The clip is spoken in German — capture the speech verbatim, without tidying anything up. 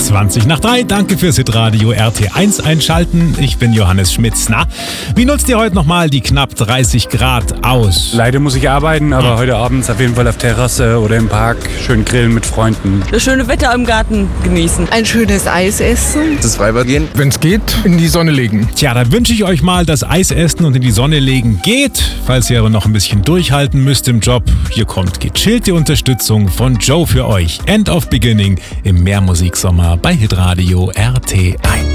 zwanzig nach drei. Danke fürs Hitradio R T eins einschalten. Ich bin Johannes Schmitz. Na, wie nutzt ihr heute nochmal die knapp dreißig Grad aus? Leider muss ich arbeiten, aber hm. heute Abend auf jeden Fall auf Terrasse oder im Park schön grillen mit Freunden. Das schöne Wetter im Garten genießen. Ein schönes Eis essen. Das Freibad gehen. Wenn es geht, in die Sonne legen. Tja, dann wünsche ich euch mal, dass Eis essen und in die Sonne legen geht. Falls ihr aber noch ein bisschen durchhalten müsst im Job, hier kommt gechillte Unterstützung von Joe für euch. End of Beginning im Mehrmusiksommer bei Hitradio R T eins.